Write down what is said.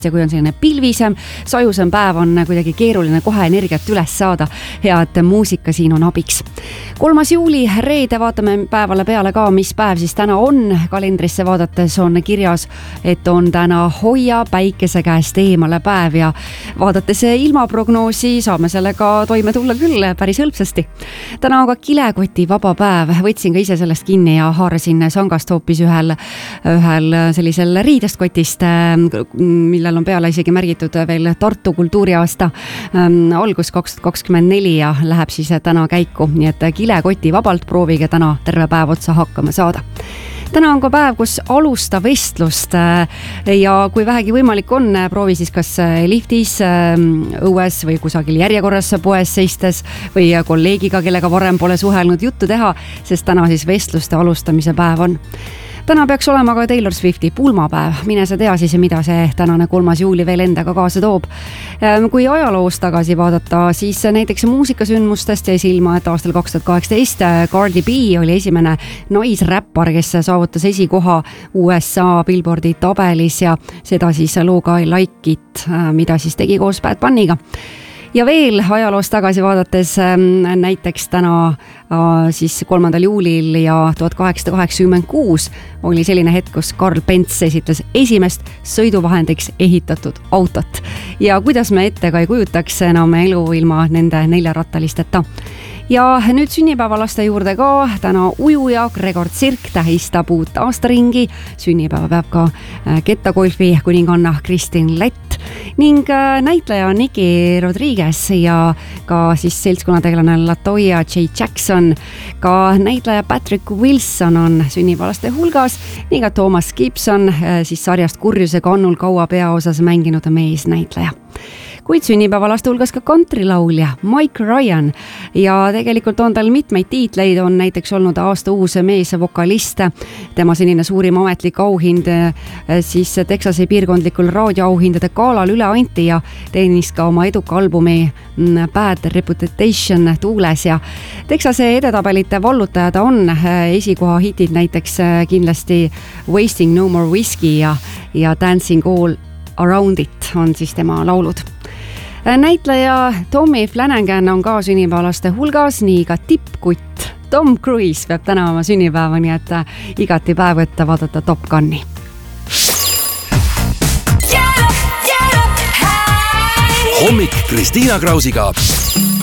ja kui on selline pilvisem, sajusem päev, on kuidagi keeruline kohe energiat üles saada. Hea, et muusika siin on abiks. 3. juuli, reede, vaatame päevale peale ka, mis päev siis täna on. Kalendrisse vaadates on kirjas, et on täna hoia päikese käest eemale päev ja vaadates ilmaprognoosi saame sellega toime tulla küll päris hõlpsasti. Täna on ka kilekoti vaba päev. Võtsin ka ise sellest kinni ja haarasin sangast hoopis ühel sellisel riidest kotist, millel on peale isegi märgitud veel Tartu kultuuriaasta algus 2024 ja läheb siis täna käiku. Nii et kilekoti vabalt, proovige täna terve päev otsa hakkama saada. Täna on ka päev, kus alusta vestlust ja kui vähegi võimalik on, proovi siis kas liftis, õues või kusagil järjekorras poes seistes või kolleegiga, kellega varem pole suhelnud, juttu teha, sest täna siis vestluste alustamise päev on. Täna peaks olema ka Taylor Swifti pulmapäev. Mine sa tea siis, mida see tänane 3. juuli veel endaga kaasa toob. Kui ajaloos tagasi vaadata, siis näiteks muusikasündmustest jäi silma, et aastal 2018 Cardi B oli esimene naisräppar, kes saavutas esikoha USA Billboardi tabelis ja seda siis looga I Like It, mida siis tegi koos Bad Bunnyga. Ja veel ajaloos tagasi vaadates näiteks täna siis 3. juulil ja 1886 oli selline hetk, kus Karl Benz esitles esimest sõiduvahendiks ehitatud autot. Ja kuidas me ette ka ei kujutaks enam elu ilma nende 4-rattalisteta. Ja nüüd sünnipäevalaste juurde ka. Täna ujuja Gregor Tsirk tähistab uut aastaringi. Sünnipäeva peab ka kettagolfi kuninganna Kristin Lett ning näitleja Nikki Rodriguez ja ka siis seltskonnategelane Latoya J. Jackson. Ka näitleja Patrick Wilson on sünnipäevalaste hulgas ning ka Thomas Gibson siis sarjast Kurjuse kannul kaua peaosas mänginud meesnäitleja. Kuid sünnipäevalaste hulgas ka kantrilaulja Mike Ryan ja tegelikult on tal mitmeid tiitleid, on näiteks olnud aasta uus meesvokalist. Tema senine suurim ametlik auhind siis Texase piirkondlikul raadioauhindade galal üle anti ja teenis ka oma eduka albumi Bad Reputation tuules ja Texase edetabelite vallutajad on esikoha hitid näiteks kindlasti Wasting No More Whiskey ja Dancing All Around It on siis tema laulud. Näitleja Tommy Flanagan on ka sünnipäevalaste hulgas, nii ka tippkutt Tom Cruise peab täna oma sünnipäeva, nii et igati päev võtta vaadata Top Guni. Hommik Kristiina Krausiga.